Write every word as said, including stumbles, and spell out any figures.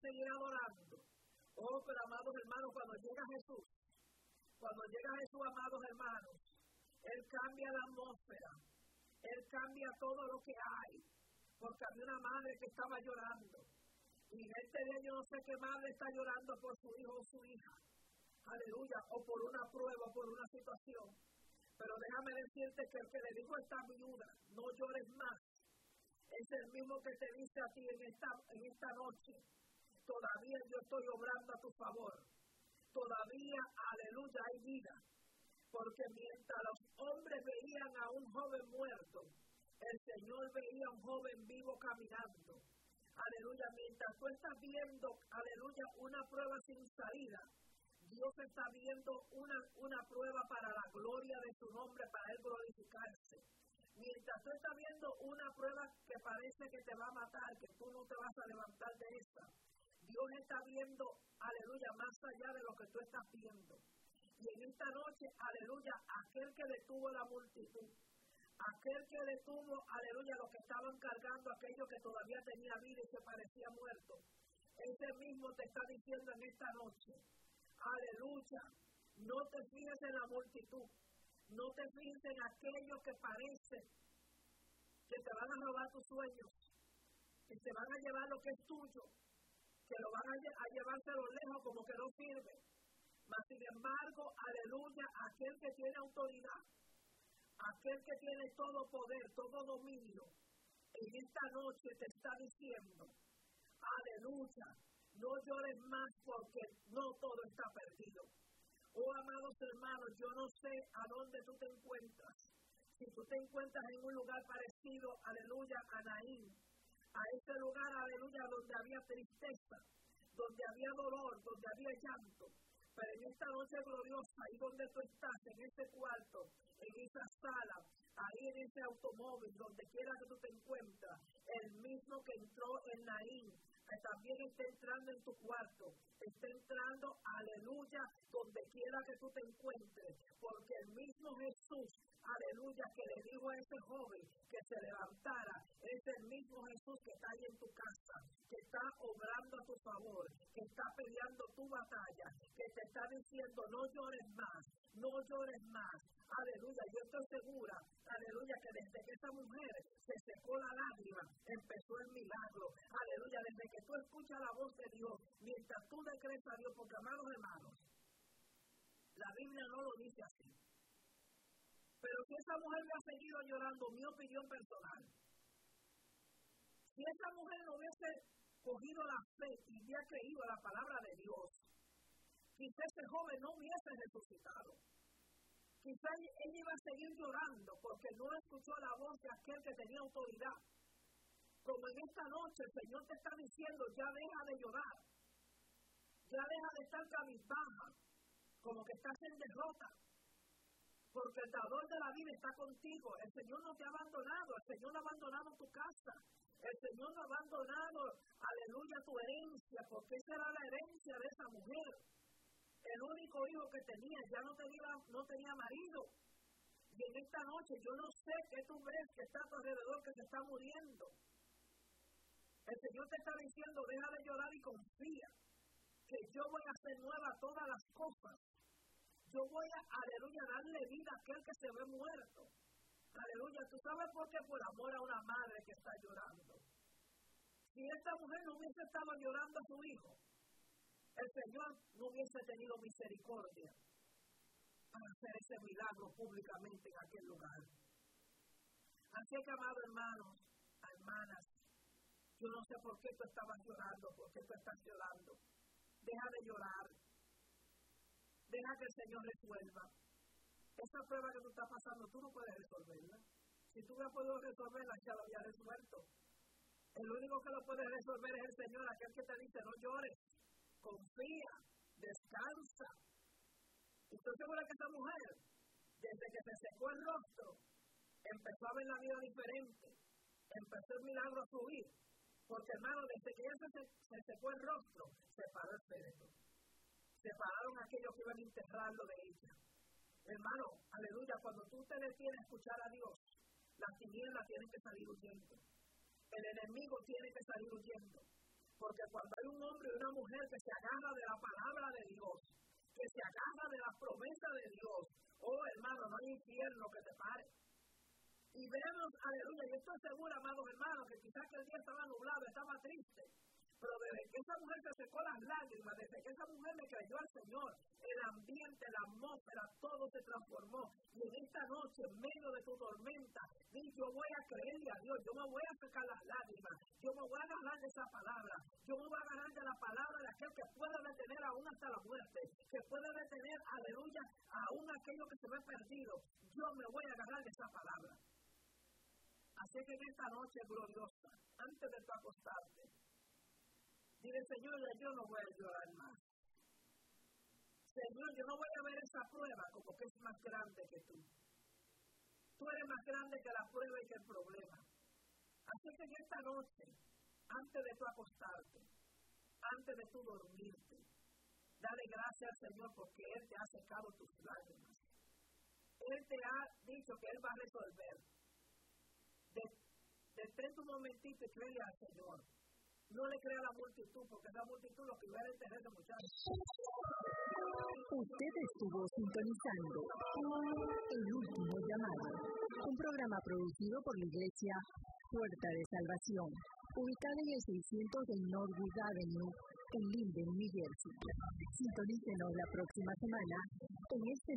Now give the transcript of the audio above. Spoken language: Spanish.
seguir adorando. Oh, pero amados hermanos, cuando llega Jesús, cuando llega Jesús, amados hermanos, Él cambia la atmósfera, Él cambia todo lo que hay, porque había una madre que estaba llorando, y en este día yo no sé qué madre está llorando por su hijo o su hija, aleluya, o por una prueba, o por una situación, pero déjame decirte que el que le dijo a esta viuda, no llores más, es el mismo que te dice a ti en esta, en esta noche, todavía yo estoy obrando a tu favor, todavía, aleluya, hay vida, porque mientras los hombres veían a un joven muerto, el Señor veía a un joven vivo caminando, aleluya, mientras tú estás viendo, aleluya, una prueba sin salida, Dios está viendo una, una prueba para la gloria de su nombre, para Él glorificarse. Mientras tú estás viendo una prueba que parece que te va a matar, que tú no te vas a levantar de esa, Dios está viendo, aleluya, más allá de lo que tú estás viendo. Y en esta noche, aleluya, aquel que detuvo la multitud, aquel que detuvo, aleluya, los que estaban cargando, aquello que todavía tenía vida y se parecía muerto, ese mismo te está diciendo en esta noche, aleluya, no te fijes en la multitud, no te fijes en aquello que parece que te van a robar tus sueños, que te van a llevar lo que es tuyo, que lo van a, lle- a llevárselo lejos como que no sirve. Mas sin embargo, aleluya, aquel que tiene autoridad, aquel que tiene todo poder, todo dominio, en esta noche te está diciendo, aleluya, no llores más porque no todo está perdido. Oh, amados hermanos, yo no sé a dónde tú te encuentras. Si tú te encuentras en un lugar parecido, aleluya, a Naín, a ese lugar, aleluya, donde había tristeza, donde había dolor, donde había llanto. Pero en esta noche gloriosa, ahí donde tú estás, en ese cuarto, en esa sala, ahí en ese automóvil, donde quiera que tú te encuentras, el mismo que entró en Naín, que también está entrando en tu cuarto, está entrando, aleluya, donde quiera que tú te encuentres, porque el mismo Jesús, aleluya, que le dijo a ese joven que se levantara, es el mismo Jesús que está ahí en tu casa, que está obrando a tu favor, que está peleando tu batalla, que te está diciendo no llores más, no llores más, aleluya. Yo estoy segura, aleluya, que desde que esa mujer se secó la lágrima, empezó el milagro, aleluya, desde que tú escuchas la voz de Dios, mientras tú le crees a Dios, porque amados hermanos, la Biblia no lo dice así. Pero si esa mujer me ha seguido llorando, mi opinión personal, si esa mujer no hubiese cogido la fe y hubiera creído a la palabra de Dios, quizá ese joven no hubiese resucitado. Quizá ella iba a seguir llorando porque no escuchó la voz de aquel que tenía autoridad. Como en esta noche el Señor te está diciendo, ya deja de llorar, ya deja de estar cabizbaja, como que estás en derrota. Porque el dador de la vida está contigo. El Señor no te ha abandonado. El Señor no ha abandonado tu casa. El Señor no ha abandonado, aleluya, tu herencia. Porque esa era la herencia de esa mujer. El único hijo que tenía ya no tenía, no tenía marido. Y en esta noche yo no sé qué tú ves que está a tu alrededor, que se está muriendo. El Señor te está diciendo, deja de llorar y confía. Que yo voy a hacer nueva todas las cosas. Yo voy a, aleluya, darle vida a aquel que se ve muerto. Aleluya, ¿tú sabes por qué? Por amor a una madre que está llorando. Si esta mujer no hubiese estado llorando a su hijo, el Señor no hubiese tenido misericordia para hacer ese milagro públicamente en aquel lugar. Así que, amados hermanos, hermanas, yo no sé por qué tú estabas llorando, por qué tú estás llorando. Deja de llorar. Deja que el Señor resuelva. Esa prueba que tú estás pasando, tú no puedes resolverla. Si tú hubieras podido resolverla, ya lo había resuelto. El único que lo puede resolver es el Señor, aquel que te dice, no llores, confía, descansa. Y estoy segura que esa mujer, desde que se secó el rostro, empezó a ver la vida diferente, empezó el milagro a subir. Porque, hermano, desde que ella se, se secó el rostro, se paró el féretro. Separaron a aquellos que iban a enterrarlo de ella. Hermano, aleluya, cuando tú te detienes a escuchar a Dios, las tinieblas tienen que salir huyendo. El enemigo tiene que salir huyendo. Porque cuando hay un hombre y una mujer que se agarra de la palabra de Dios, que se agarra de la promesa de Dios, oh hermano, no hay infierno que te pare. Y vemos, aleluya, y estoy seguro, amados hermanos, que quizás que el día estaba nublado, estaba triste. Pero desde que esa mujer se secó las lágrimas, desde que esa mujer le creyó al Señor, el ambiente, la atmósfera, todo se transformó. Y en esta noche, en medio de tu tormenta, di, yo voy a creerle a Dios, yo me voy a secar las lágrimas, yo me voy a agarrar de esa palabra, yo me voy a agarrar de la palabra de aquel que puede detener aún hasta la muerte, que puede detener, aleluya, aún aquello que se me ha perdido. Yo me voy a agarrar de esa palabra. Así que en esta noche gloriosa, antes de tu acostarte, dile, Señor, yo no voy a llorar más. Señor, yo no voy a ver esa prueba como que es más grande que tú. Tú eres más grande que la prueba y que el problema. Así que en esta noche, antes de tu acostarte, antes de tu dormirte, dale gracias al Señor porque Él te ha secado tus lágrimas. Él te ha dicho que Él va a resolver. Detén tu momentito y créele al Señor. No le crea a la multitud, porque esa multitud lo que va a tener de muchachos. Usted estuvo sintonizando El Último Llamado, un programa producido por la Iglesia Puerta de Salvación, ubicada en el seiscientos del Norwood Avenue, en Linden, New Jersey. Sintonícenos la próxima semana en este